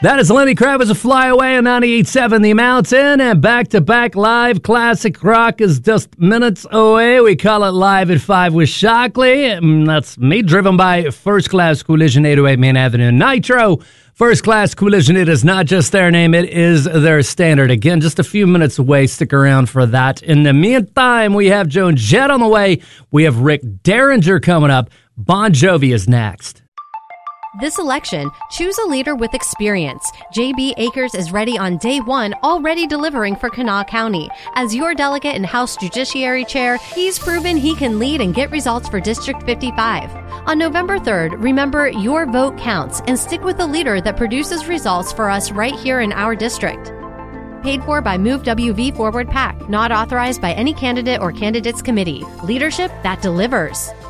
That is Lenny Kravitz, A Fly Away on 98.7 The Mountain, and back-to-back live classic rock is just minutes away. We call it Live at 5 with Shockley. That's me, driven by First Class Collision, 808 Main Avenue Nitro. First Class Collision, it is not just their name, it is their standard. Again, just a few minutes away. Stick around for that. In the meantime, we have Joan Jett on the way. We have Rick Derringer coming up. Bon Jovi is next. This election, choose a leader with experience. J.B. Akers is ready on day one, already delivering for Kanawha County. As your delegate and House Judiciary Chair, he's proven he can lead and get results for District 55. On November 3rd, remember your vote counts and stick with the leader that produces results for us right here in our district. Paid for by Move WV Forward PAC. Not authorized by any candidate or candidates committee. Leadership that delivers.